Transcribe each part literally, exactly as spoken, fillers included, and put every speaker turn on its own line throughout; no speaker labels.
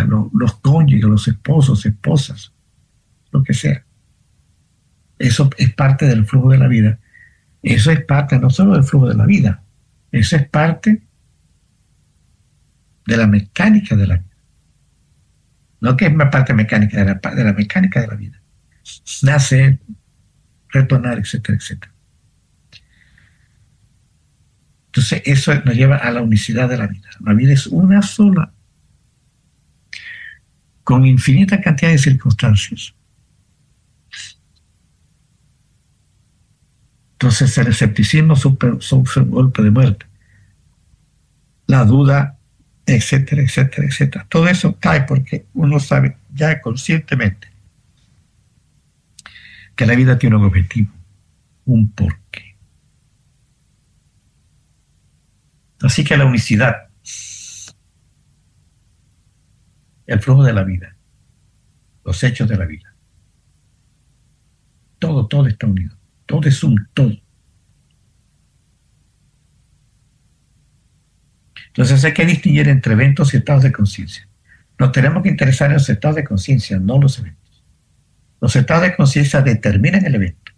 familia, los, los cónyuges, los esposos, esposas, lo que sea. Eso es parte del flujo de la vida. Eso es parte no solo del flujo de la vida, eso es parte de la mecánica de la vida. No que es una parte mecánica de la, de la mecánica de la vida. Nacer, retornar, etcétera, etcétera. Entonces eso nos lleva a la unicidad de la vida. La vida es una sola, con infinita cantidad de circunstancias. Entonces el escepticismo sufre un golpe de muerte. La duda, etcétera, etcétera, etcétera. Todo eso cae porque uno sabe ya conscientemente que la vida tiene un objetivo, un porqué. Así que la unicidad, el flujo de la vida, los hechos de la vida, todo, todo está unido. Todo es un todo. Entonces hay que distinguir entre eventos y estados de conciencia. Nos tenemos que interesar en los estados de conciencia, no los eventos. Los estados de conciencia determinan el evento.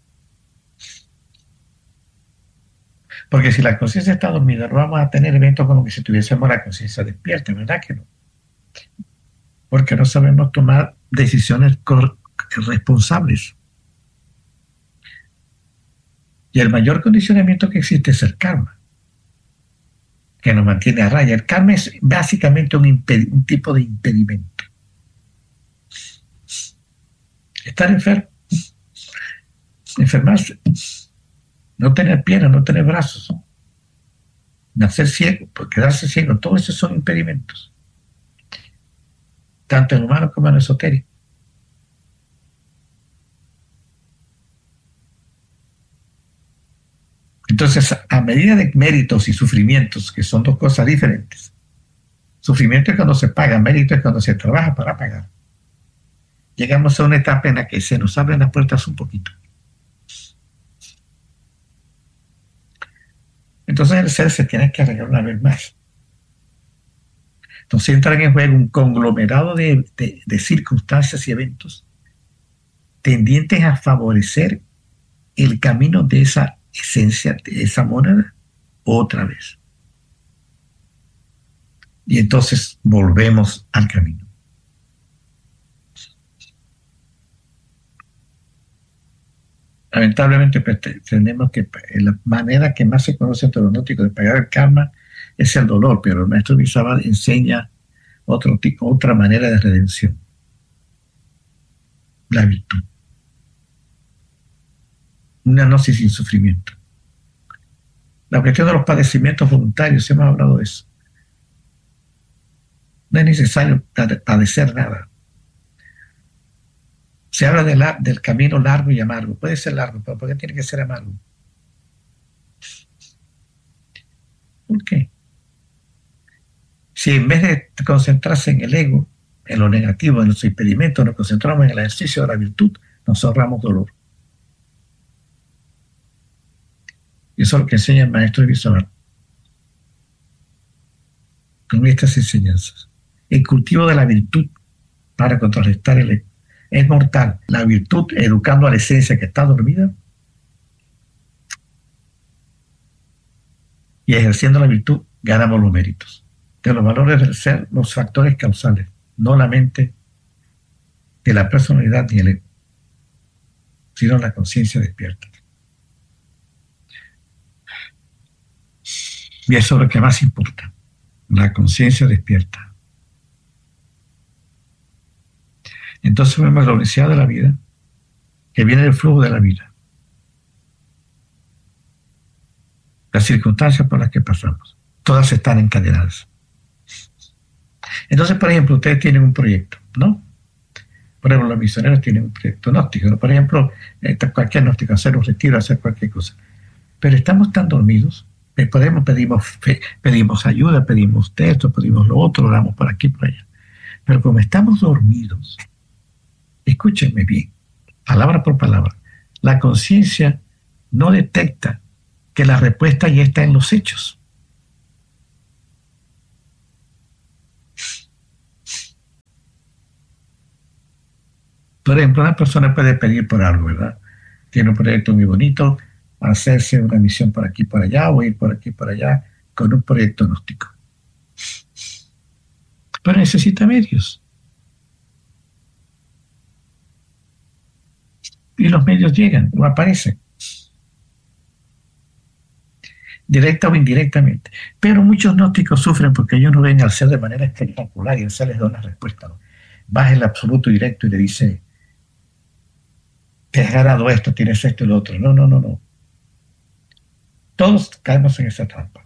Porque si la conciencia está dormida, no vamos a tener eventos como que si tuviésemos la conciencia despierta, ¿verdad que no? Porque no sabemos tomar decisiones responsables. Y el mayor condicionamiento que existe es el karma, que nos mantiene a raya. El karma es básicamente un, un tipo de impedimento. Estar enfermo, enfermarse, no tener piernas, no tener brazos, nacer ciego, quedarse ciego, todos esos son impedimentos, tanto en humano como en esotérico. Entonces, a medida de méritos y sufrimientos, que son dos cosas diferentes, sufrimiento es cuando se paga, mérito es cuando se trabaja para pagar, llegamos a una etapa en la que se nos abren las puertas un poquito. Entonces el ser se tiene que arreglar una vez más. Entonces entran en juego un conglomerado de, de, de circunstancias y eventos tendientes a favorecer el camino de esa esencia, de esa monada, otra vez. Y entonces volvemos al camino. Lamentablemente tenemos que la manera que más se conoce entre los gnósticos de pagar el karma es el dolor, pero el maestro Visabal enseña otro tipo, otra manera de redención, la virtud, una gnosis sin sufrimiento. La cuestión de los padecimientos voluntarios, hemos hablado de eso. No es necesario padecer nada. Se habla de la, del camino largo y amargo. Puede ser largo, pero ¿por qué tiene que ser amargo? ¿Por qué? Si en vez de concentrarse en el ego, en lo negativo, en los impedimentos, nos concentramos en el ejercicio de la virtud, nos ahorramos dolor. Y eso es lo que enseña el maestro Visabal con estas enseñanzas. El cultivo de la virtud para contrarrestar el ego es mortal. La virtud, educando a la esencia que está dormida, y ejerciendo la virtud, ganamos los méritos. De los valores del ser, los factores causales, no la mente de la personalidad ni el ego, sino la conciencia despierta. Y eso es lo que más importa, la conciencia despierta. Entonces vemos la unicidad de la vida, que viene del flujo de la vida, las circunstancias por las que pasamos, todas están encadenadas. Entonces, por ejemplo, ustedes tienen un proyecto, ¿no? Por ejemplo, los misioneros tienen un proyecto gnóstico, ¿no? Por ejemplo, cualquier gnóstico, hacer un retiro, hacer cualquier cosa. Pero estamos tan dormidos, que podemos, pedimos, fe, pedimos ayuda, pedimos esto, pedimos lo otro, oramos por aquí, por allá. Pero como estamos dormidos, escúchenme bien, palabra por palabra, la conciencia no detecta que la respuesta ya está en los hechos. Por ejemplo, una persona puede pedir por algo, ¿verdad? Tiene un proyecto muy bonito, hacerse una misión por aquí, por allá, o ir por aquí, por allá, con un proyecto gnóstico. Pero necesita medios. Y los medios llegan o aparecen, directa o indirectamente. Pero muchos gnósticos sufren porque ellos no ven al ser de manera espectacular y el ser les da una respuesta, ¿no? Baja el absoluto directo y le dice, te has ganado esto, tienes esto y lo otro. No, no, no, no. Todos caemos en esa trampa.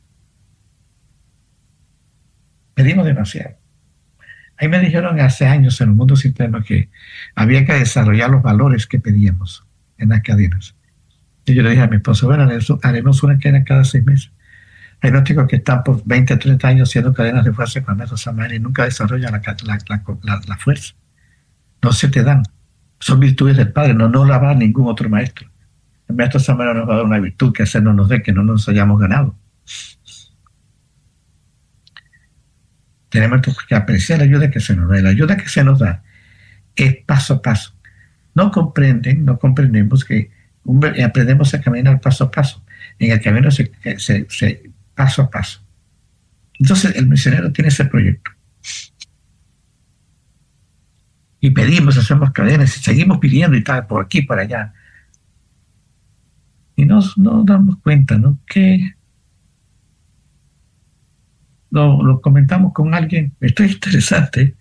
Pedimos demasiado. Ahí me dijeron hace años en el mundo sistema que había que desarrollar los valores que pedíamos en las cadenas. Y yo le dije a mi esposo, bueno, haremos una cadena cada seis meses. Hay gnósticos que están por veinte, treinta años haciendo cadenas de fuerza con el maestro Samael y nunca desarrollan la, la, la, la fuerza. No se te dan. Son virtudes del Padre, no, no la va ningún otro maestro. El maestro Samael nos va a dar una virtud que hacer no nos dé, que no nos hayamos ganado. Tenemos que apreciar la ayuda que se nos da. Y la ayuda que se nos da es paso a paso. No comprenden, no comprendemos que un, aprendemos a caminar paso a paso. En el camino se, se, se, paso a paso. Entonces el misionero tiene ese proyecto. Y pedimos, hacemos cadenas y seguimos pidiendo y tal, por aquí, por allá. Y nos, nos damos cuenta, ¿no? Que lo, lo comentamos con alguien, esto es interesante,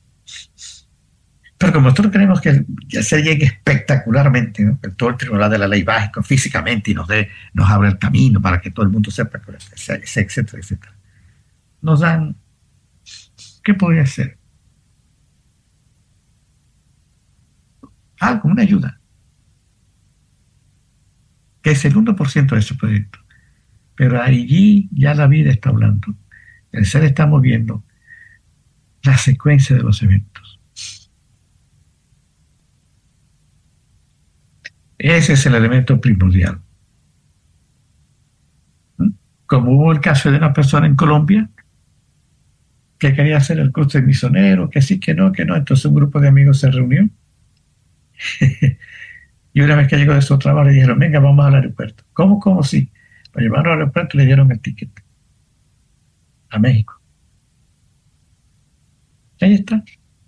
pero como nosotros queremos que ya se llegue espectacularmente, ¿no? Que todo el tribunal de la ley baje físicamente y nos dé, nos abra el camino para que todo el mundo sepa, etcétera, etcétera. Nos dan, ¿qué podría ser? Algo, una ayuda, que es el uno por ciento de ese proyecto. Pero allí ya la vida está hablando. El ser está moviendo la secuencia de los eventos. Ese es el elemento primordial. Como hubo el caso de una persona en Colombia que quería hacer el curso de misionero, que sí, que no, que no. Entonces un grupo de amigos se reunió. Y una vez que llegó de su trabajo le dijeron, venga, vamos al aeropuerto. ¿Cómo, cómo sí? Para llevarlo al aeropuerto le dieron el ticket a México. Y ahí está.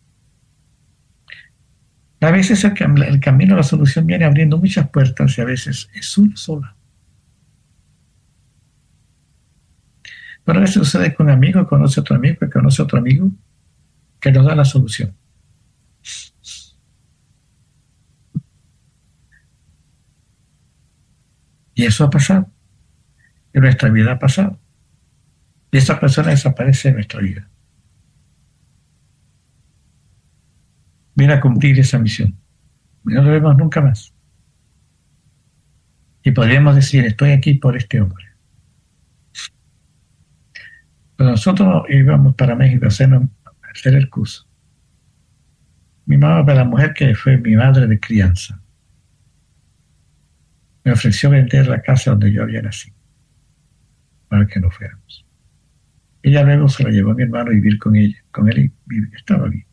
A veces el, cam el camino a la solución viene abriendo muchas puertas y a veces es una sola. Pero a veces sucede con un amigo, conoce a otro amigo, que conoce a otro amigo, que nos da la solución. Y eso ha pasado. En nuestra vida ha pasado. Y esa persona desaparece de nuestra vida. Viene a cumplir esa misión. Y no lo vemos nunca más. Y podríamos decir, estoy aquí por este hombre. Pero nosotros íbamos para México a hacer, a hacer el curso. Mi mamá, para la mujer que fue mi madre de crianza, me ofreció vender la casa donde yo había nacido para que no fuéramos. Ella luego se la llevó a mi hermano a vivir con ella, con él y estaba bien.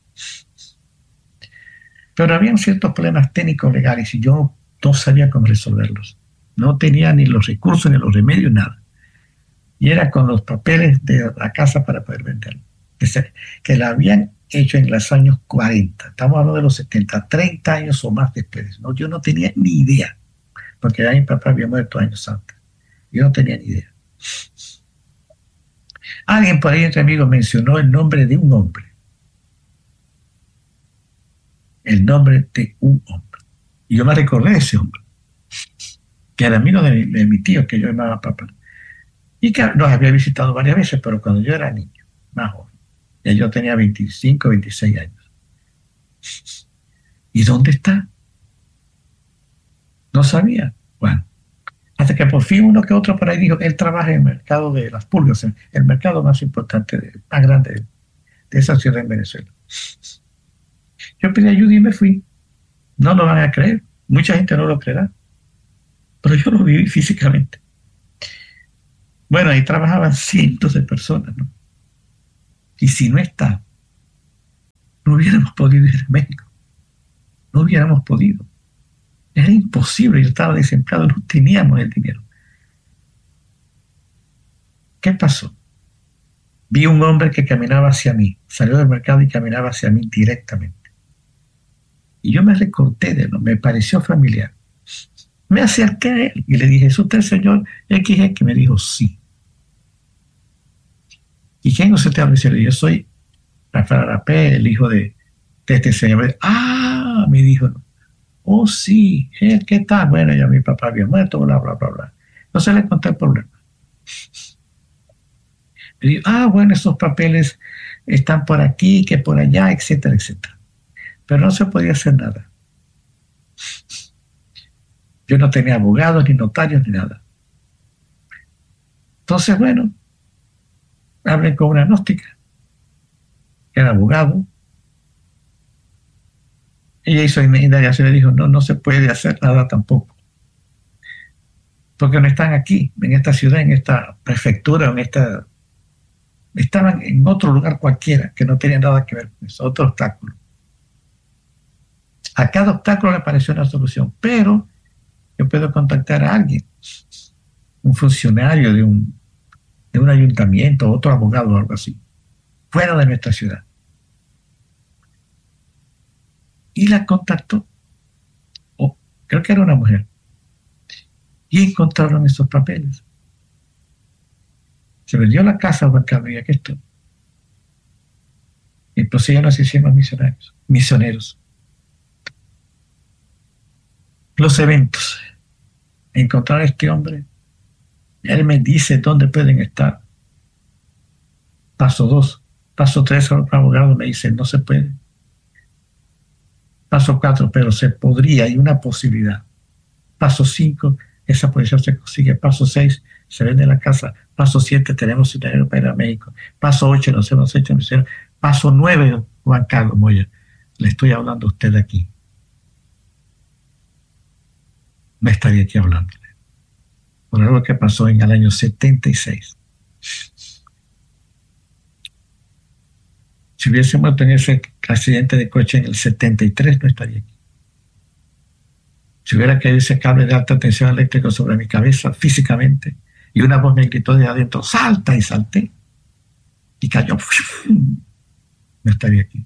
Pero habían ciertos problemas técnicos legales y yo no sabía cómo resolverlos. No tenía ni los recursos, ni los remedios, nada. Y era con los papeles de la casa para poder venderlo. Que, se, que la habían hecho en los años cuarenta. Estamos hablando de los setenta, treinta años o más después. ¿No? Yo no tenía ni idea. Porque ya mi papá había muerto años antes. Yo no tenía ni idea. Alguien por ahí entre amigos mencionó el nombre de un hombre. El nombre de un hombre. Y yo me recordé de ese hombre, que era amigo de mi, de mi tío, que yo llamaba papá. Y que nos había visitado varias veces, pero cuando yo era niño, más joven. Ya yo tenía veinticinco, veintiséis años. ¿Y dónde está? No sabía. Bueno, hasta que por fin uno que otro por ahí dijo que él trabaja en el mercado de las pulgas, el mercado más importante, de, más grande de, de esa ciudad en Venezuela. Yo pedí ayuda y me fui. No lo van a creer. Mucha gente no lo creerá. Pero yo lo viví físicamente. Bueno, ahí trabajaban cientos de personas, ¿no? Y si no está, no hubiéramos podido ir a México. No hubiéramos podido. Era imposible, yo estaba desempleado, no teníamos el dinero. ¿Qué pasó? Vi un hombre que caminaba hacia mí, salió del mercado y caminaba hacia mí directamente. Y yo me recorté de él, me pareció familiar. Me acerqué a él y le dije, ¿es usted el señor equis equis? Me dijo, sí. ¿Y quién es usted? Yo soy Rafael Arapé, el hijo de, de este señor. Ah, me dijo, oh sí, ¿qué tal? Bueno, ya mi papá había muerto, bla, bla, bla, bla. Entonces le conté el problema. Le digo, ah, bueno, esos papeles están por aquí, que por allá, etcétera, etcétera. Pero no se podía hacer nada. Yo no tenía abogados, ni notarios, ni nada. Entonces, bueno, hablé con una gnóstica, que era abogado. Ella hizo indagación y dijo, no, no se puede hacer nada tampoco. Porque no están aquí, en esta ciudad, en esta prefectura, en esta... Estaban en otro lugar cualquiera, que no tenía nada que ver con eso, otro obstáculo. A cada obstáculo le apareció una solución, pero yo puedo contactar a alguien, un funcionario de un, de un ayuntamiento, otro abogado o algo así, fuera de nuestra ciudad. Y la contactó, oh, creo que era una mujer, y encontraron esos papeles. Se vendió la casa a Juan Carlos y aquí estoy. Y entonces ya nos hicimos misioneros, misioneros. Los eventos. Encontrar a este hombre, él me dice dónde pueden estar. Paso dos. Paso tres, el abogado me dice, no se puede. Paso cuatro, pero se podría, hay una posibilidad. Paso cinco, esa posición se consigue. Paso seis, se vende la casa. Paso siete, tenemos dinero para ir a México. Paso ocho, nos hemos hecho misioneros. Paso nueve, Juan Carlos Moya, le estoy hablando a usted aquí. Me estaría aquí hablando por algo que pasó en el año setenta y seis. Si hubiese muerto en ese accidente de coche en el setenta y tres, no estaría aquí. Si hubiera caído ese cable de alta tensión eléctrica sobre mi cabeza físicamente y una voz me gritó de adentro, salta, y salté y cayó, no estaría aquí.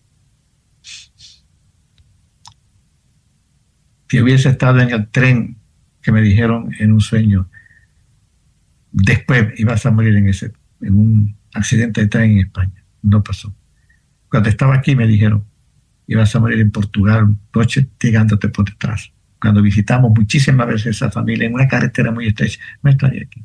Si hubiese estado en el tren que me dijeron en un sueño, después ibas a morir en ese, en un accidente de tren en España. No pasó. Cuando estaba aquí me dijeron, ibas a morir en Portugal, un coche llegándote por detrás. Cuando visitamos muchísimas veces esa familia en una carretera muy estrecha, no estaría aquí.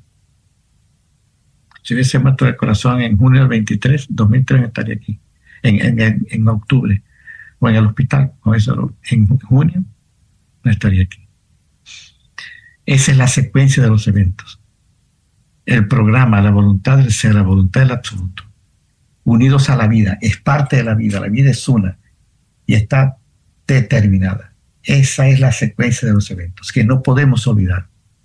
Si hubiese muerto de corazón en junio del veintitrés, dos mil tres, no estaría aquí. En, en, en octubre, o en el hospital, con eso, en junio, no estaría aquí. Esa es la secuencia de los eventos. El programa, la voluntad del ser, la voluntad del absoluto, unidos a la vida, es parte de la vida, la vida es una y está determinada. Esa es la secuencia de los eventos, que no podemos olvidar.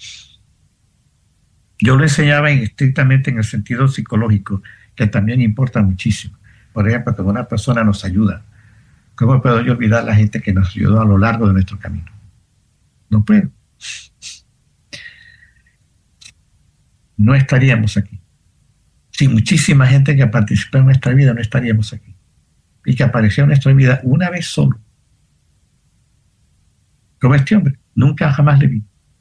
Yo lo enseñaba en, estrictamente en el sentido psicológico, que también importa muchísimo. Por ejemplo, cuando una persona nos ayuda, ¿cómo puedo yo olvidar a la gente que nos ayudó a lo largo de nuestro camino? No puedo. No estaríamos aquí. Si muchísima gente que participó en nuestra vida, no estaríamos aquí. Y que apareció en nuestra vida una vez solo. Como este hombre. Nunca jamás le vi.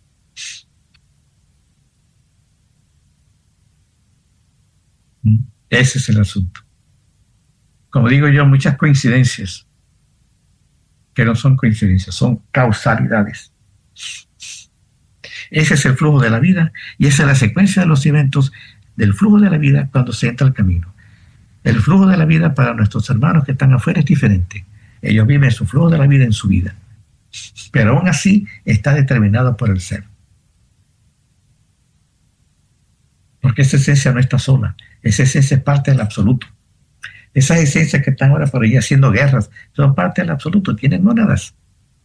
Ese es el asunto. Como digo yo, muchas coincidencias que no son coincidencias, son causalidades. Ese es el flujo de la vida y esa es la secuencia de los eventos del flujo de la vida cuando se entra al camino. El flujo de la vida para nuestros hermanos que están afuera es diferente. Ellos viven su flujo de la vida en su vida. Pero aún así está determinado por el ser. Porque esa esencia no está sola. Esa esencia es parte del absoluto. Esas esencias que están ahora por ahí haciendo guerras son parte del absoluto, tienen mónadas.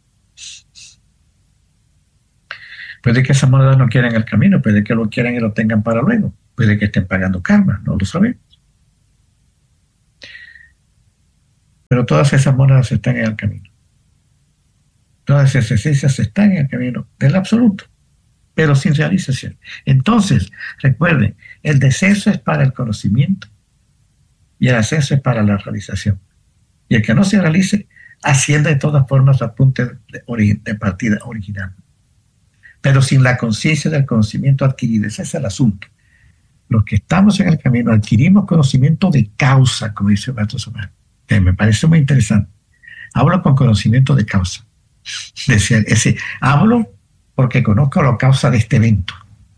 Puede que esas mónadas no quieran el camino, puede que lo quieran y lo tengan para luego, puede que estén pagando karma, no lo sabemos. Pero todas esas mónadas están en el camino. Todas esas esencias están en el camino del absoluto, pero sin realización. Entonces, recuerden, el descenso es para el conocimiento y el ascenso es para la realización. Y el que no se realice, asciende de todas formas al punto de, ori- de partida original. Pero sin la conciencia del conocimiento adquirido, ese es el asunto. Los que estamos en el camino adquirimos conocimiento de causa, como dice el maestro Somar, que me parece muy interesante. Hablo con conocimiento de causa. Decía, ese, hablo porque conozco la causa de este evento.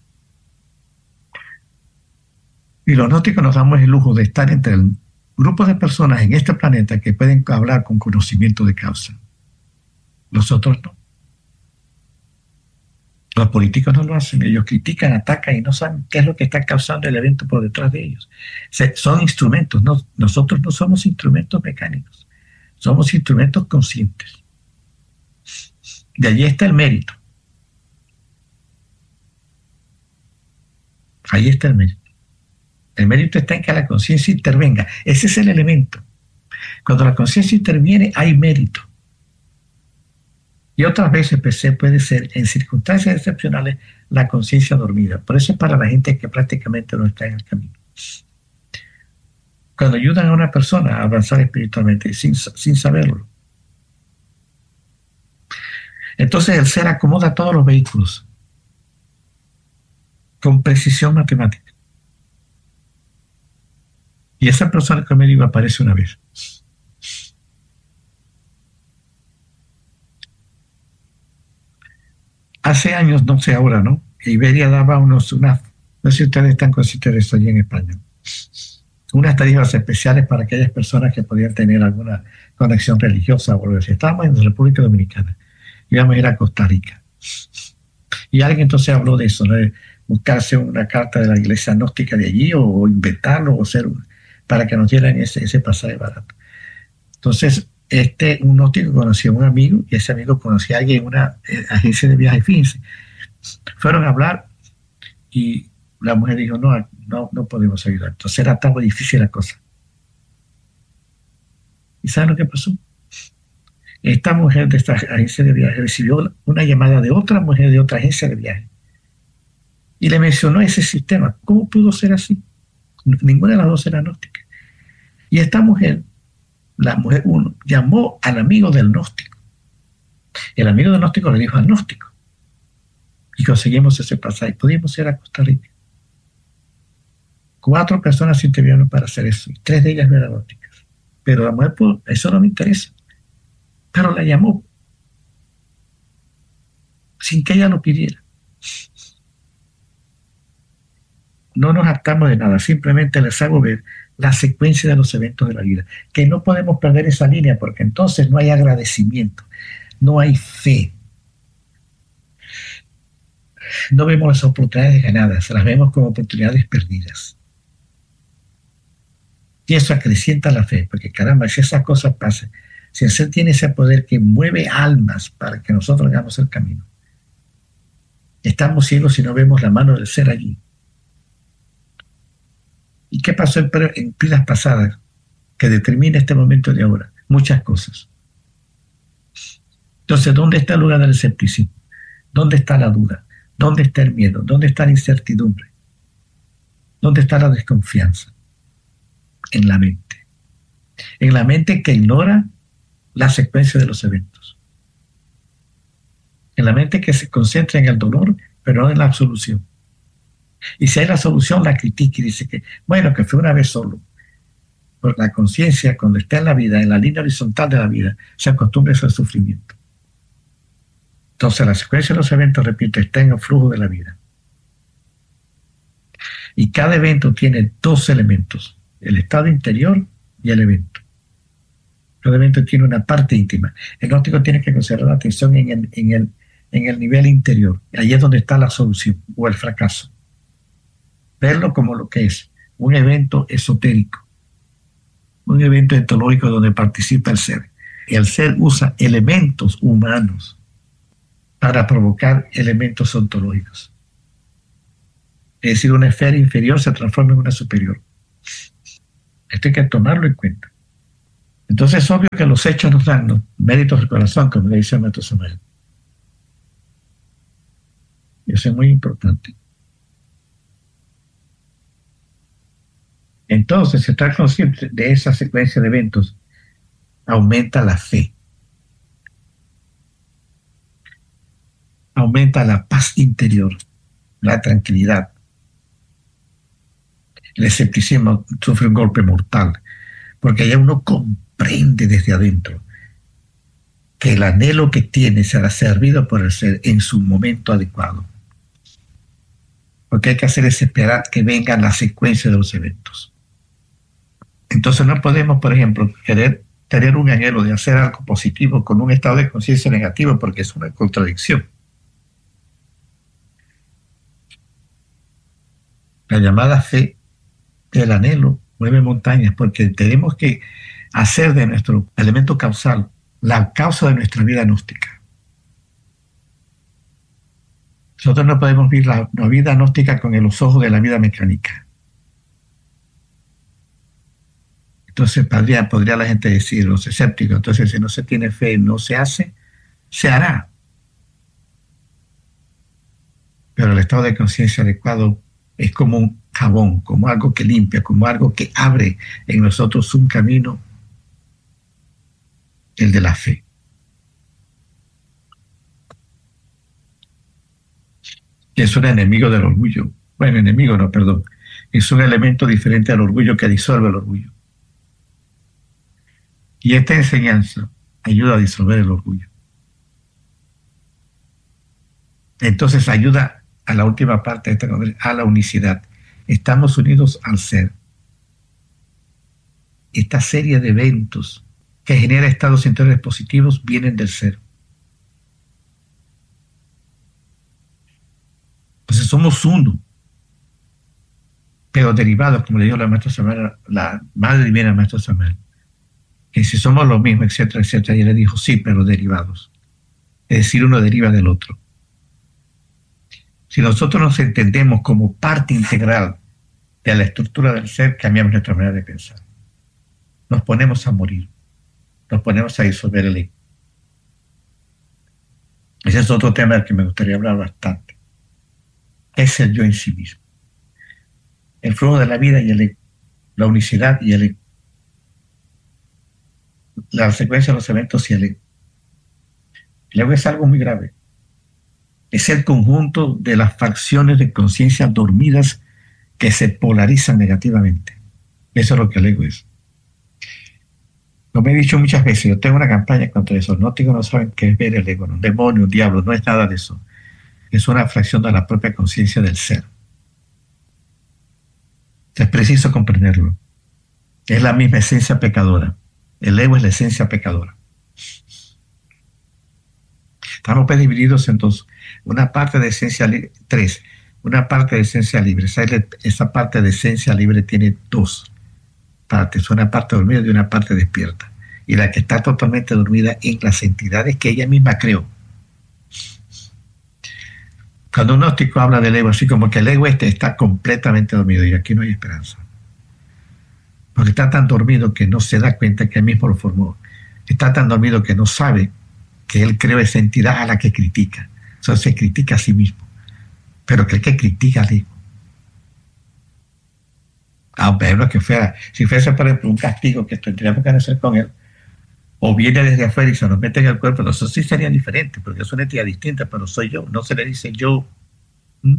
Y los gnósticos nos damos el lujo de estar entre el grupo de personas en este planeta que pueden hablar con conocimiento de causa. Los otros no. Los políticos no lo hacen. Ellos critican, atacan y no saben qué es lo que está causando el evento por detrás de ellos. Se, son instrumentos. No, nosotros no somos instrumentos mecánicos. Somos instrumentos conscientes. De allí está el mérito. Ahí está el mérito. El mérito está en que la conciencia intervenga. Ese es el elemento. Cuando la conciencia interviene, hay mérito. Y otras veces pues, puede ser, en circunstancias excepcionales, la conciencia dormida. Por eso es para la gente que prácticamente no está en el camino. Cuando ayudan a una persona a avanzar espiritualmente sin, sin saberlo. Entonces el ser acomoda todos los vehículos con precisión matemática. Y esa persona que me digo aparece una vez. Hace años, no sé ahora, ¿no? Iberia daba unos, unas, no sé si ustedes están conscientes de eso allí en España, unas tarifas especiales para aquellas personas que podían tener alguna conexión religiosa o algo así. Estábamos en la República Dominicana, íbamos a ir a Costa Rica. Y alguien entonces habló de eso, ¿no? De buscarse una carta de la iglesia gnóstica de allí o, o inventarlo o hacer un, para que nos dieran ese, ese pasaje barato. Entonces, este, un gnóstico conocía a un amigo y ese amigo conocía a alguien en una eh, agencia de viajes. Fíjense, fueron a hablar y la mujer dijo, no, no, no podemos ayudar. Entonces era tan difícil la cosa. ¿Y saben lo que pasó? Esta mujer de esta agencia de viajes recibió una llamada de otra mujer de otra agencia de viajes y le mencionó ese sistema. ¿Cómo pudo ser así? Ninguna de las dos era gnóstica. Y esta mujer, la mujer uno, llamó al amigo del gnóstico. El amigo del gnóstico le dijo al gnóstico. Y conseguimos ese pasaje. Pudimos ir a Costa Rica. Cuatro personas se intervinieron para hacer eso. Y tres de ellas no eran gnósticas. Pero la mujer, pues, eso no me interesa. Pero la llamó. Sin que ella lo pidiera. No nos hartamos de nada. Simplemente les hago ver la secuencia de los eventos de la vida. Que no podemos perder esa línea porque entonces no hay agradecimiento. No hay fe. No vemos las oportunidades ganadas, las vemos como oportunidades perdidas. Y eso acrecienta la fe, porque caramba, si esas cosas pasan, si el ser tiene ese poder que mueve almas para que nosotros hagamos el camino, estamos ciegos si no vemos la mano del ser allí. ¿Y qué pasó en, en vidas pasadas que determina este momento de ahora? Muchas cosas. Entonces, ¿dónde está el lugar del escepticismo? ¿Dónde está la duda? ¿Dónde está el miedo? ¿Dónde está la incertidumbre? ¿Dónde está la desconfianza? En la mente. En la mente que ignora la secuencia de los eventos. En la mente que se concentra en el dolor, pero no en la solución. Y si hay la solución, la critica y dice que, bueno, que fue una vez solo. Porque la conciencia, cuando está en la vida, en la línea horizontal de la vida, se acostumbra a ese sufrimiento. Entonces, la secuencia de los eventos, repito, está en el flujo de la vida. Y cada evento tiene dos elementos, el estado interior y el evento. Cada evento tiene una parte íntima. El gnóstico tiene que concentrar la atención en el, en el, en el nivel interior. Allí es donde está la solución o el fracaso. Verlo como lo que es, un evento esotérico, un evento etológico donde participa el ser. El ser usa elementos humanos para provocar elementos ontológicos. Es decir, una esfera inferior se transforma en una superior. Esto hay que tomarlo en cuenta. Entonces es obvio que los hechos nos dan los méritos del corazón, como le dice el maestro Samuel. Eso es muy importante. Entonces, estar consciente de esa secuencia de eventos aumenta la fe, aumenta la paz interior, la tranquilidad. El escepticismo sufre un golpe mortal, porque ya uno comprende desde adentro que el anhelo que tiene será servido por el ser en su momento adecuado. Lo que hay que hacer es esperar que venga la secuencia de los eventos. Entonces no podemos, por ejemplo, querer tener un anhelo de hacer algo positivo con un estado de conciencia negativo, porque es una contradicción. La llamada fe del anhelo mueve montañas, porque tenemos que hacer de nuestro elemento causal la causa de nuestra vida gnóstica. Nosotros no podemos ver la, la vida gnóstica con los ojos de la vida mecánica. Entonces podría, podría la gente decir, los escépticos, entonces si no se tiene fe, no se hace, se hará. Pero el estado de conciencia adecuado es como un jabón, como algo que limpia, como algo que abre en nosotros un camino, el de la fe. Es un enemigo del orgullo. Bueno, enemigo no, perdón. Es un elemento diferente al orgullo que disuelve el orgullo. Y esta enseñanza ayuda a disolver el orgullo. Entonces ayuda a la última parte de esta conversación, a la unicidad. Estamos unidos al ser. Esta serie de eventos que genera estados interiores positivos vienen del ser. Entonces somos uno, pero derivados, como le dijo la maestra Samuel, la madre divina maestra Samuel, que si somos lo mismo, etcétera, etcétera, y ella le dijo, sí, pero derivados. Es decir, uno deriva del otro. Si nosotros nos entendemos como parte integral de la estructura del ser, cambiamos nuestra manera de pensar. Nos ponemos a morir, nos ponemos a disolver el ego. Ese es otro tema del que me gustaría hablar bastante. Es el yo en sí mismo. El flujo de la vida y el ego, la unicidad y el ego, la secuencia de los eventos y el ego. El ego es algo muy grave. Es el conjunto de las facciones de conciencia dormidas que se polarizan negativamente. Eso es lo que el ego es. Como he dicho muchas veces, yo tengo una campaña contra eso. Los gnósticos no saben qué es ver el ego, no, un demonio, un diablo, no es nada de eso. Es una fracción de la propia conciencia del ser. Es preciso comprenderlo. Es la misma esencia pecadora. El ego es la esencia pecadora. Estamos pues divididos en dos. Una parte de esencia libre, tres. Una parte de esencia libre. Esa, esa parte de esencia libre tiene dos partes. Una parte dormida y una parte despierta. Y la que está totalmente dormida en las entidades que ella misma creó. Cuando un gnóstico habla del ego, así como que el ego este está completamente dormido, y aquí no hay esperanza. Porque está tan dormido que no se da cuenta que él mismo lo formó. Está tan dormido que no sabe que él creó esa entidad a la que critica. Entonces se critica a sí mismo. Pero que el que critica al ego. Aunque lo que fuera, si fuese por ejemplo un castigo que tendríamos que hacer con él, o viene desde afuera y se nos mete en el cuerpo, eso sí sería diferente, porque es una entidad distinta, pero soy yo, no se le dice yo. ¿Mm?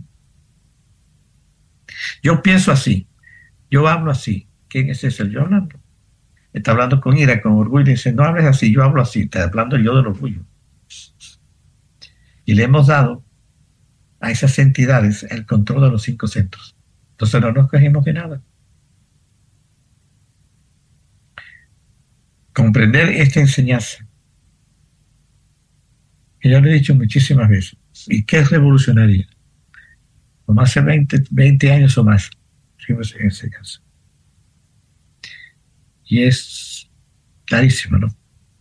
Yo pienso así, yo hablo así. ¿Quién es ese? Yo hablando. Está hablando con ira, con orgullo, y dice, no hables así, yo hablo así, está hablando yo del orgullo. Y le hemos dado a esas entidades el control de los cinco centros. Entonces no nos cogemos de nada. Comprender esta enseñanza, que ya lo he dicho muchísimas veces, y que es revolucionaria, como hace veinte, veinte años o más, fuimos en enseñanza. Y es clarísimo, ¿no?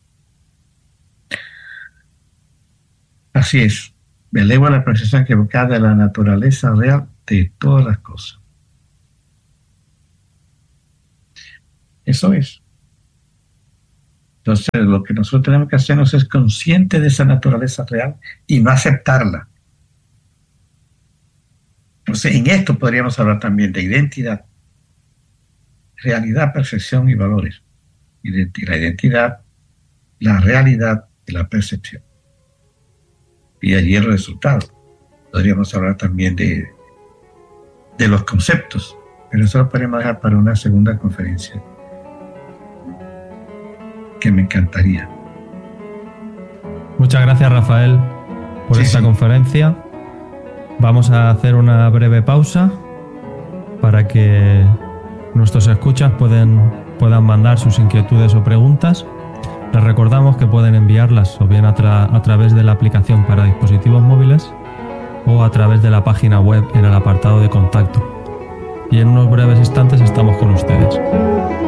Así es. Me elevo a la percepción equivocada de la naturaleza real de todas las cosas. Eso es. Entonces, lo que nosotros tenemos que hacernos es consciente de esa naturaleza real y no aceptarla. Entonces, en esto podríamos hablar también de identidad, realidad, percepción y valores. Identi- la identidad, la realidad y la percepción. Y allí el resultado. Podríamos hablar también de, de los conceptos, pero eso lo podemos dejar para una segunda conferencia que me encantaría.
Muchas gracias, Rafael, por
Sí,
esta
sí.
conferencia. Vamos a hacer una breve pausa para que nuestros escuchas pueden, puedan mandar sus inquietudes o preguntas. Les recordamos que pueden enviarlas o bien a, tra- a través de la aplicación para dispositivos móviles o a través de la página web en el apartado de contacto. Y en unos breves instantes estamos con ustedes.